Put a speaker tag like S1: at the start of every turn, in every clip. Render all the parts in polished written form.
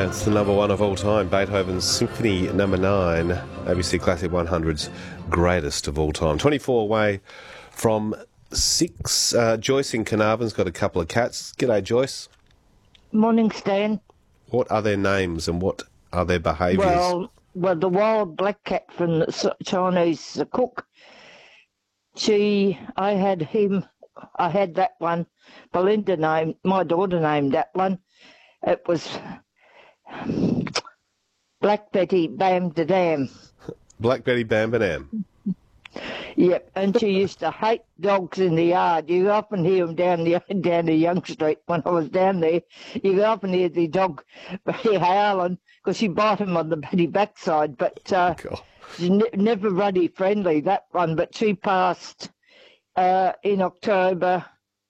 S1: It's the number one of all time, Beethoven's Symphony No. 9, ABC Classic 100's greatest of all time. 24 away from 6. Joyce in Carnarvon's got a couple of cats. G'day, Joyce.
S2: Morning, Stan.
S1: What are their names and what are their behaviours?
S2: Well, the wild black cat from the Chinese cook, I had that one. Belinda my daughter named that one. It was Black Betty Bam da Dam.
S1: Black Betty Bam Ba Dam.
S2: Yep, and she used to hate dogs in the yard. You often hear them down the Young Street when I was down there. You often hear the dog howling because she bite him on the bloody backside. But she's never ruddy friendly, that one. But she passed in October.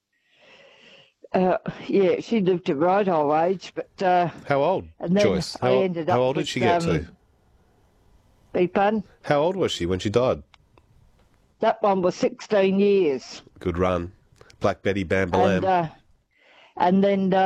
S2: She lived to right old age. But
S1: how old,
S2: and then
S1: Joyce?
S2: I ended up
S1: how old did she get to?
S2: Beg pardon?
S1: How old was she when she died?
S2: That one was 16 years.
S1: Good run. Black Betty Bam Ba Lam.
S2: And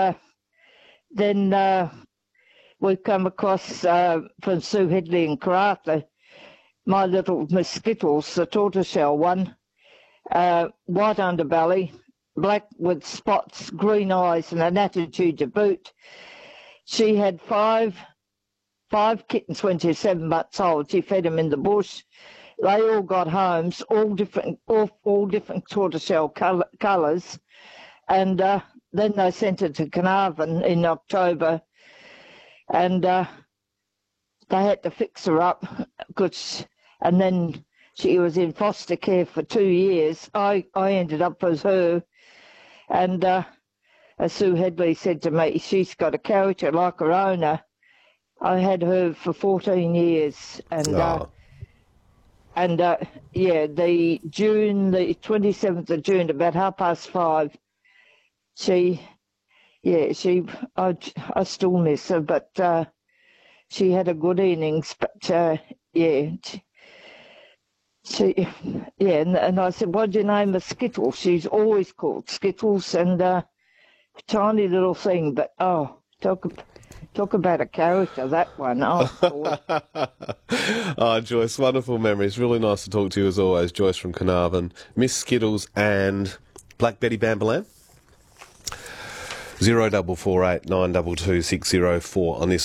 S2: then we come across from Sue Headley and Karratha, my little Miss Skittles, the tortoiseshell one, white underbelly, black with spots, green eyes and an attitude to boot. She had five kittens when she was 7 months old. She fed them in the bush. They all got homes, all different tortoiseshell colours, and then they sent her to Carnarvon in October, and they had to fix her up, and then she was in foster care for 2 years. I ended up as her, and as Sue Headley said to me, she's got a character like her owner. I had her for 14 years, and the 27th of June, about 5:30, I still miss her, but she had a good innings, but and I said, what'd you name her? Skittles? She's always called Skittles, and tiny little thing, but talk about a character, that one. Oh,
S1: God. Joyce, wonderful memories. Really nice to talk to you as always, Joyce from Carnarvon. Miss Skittles and Black Betty Bam Ba Lam. 0448 922 604 on this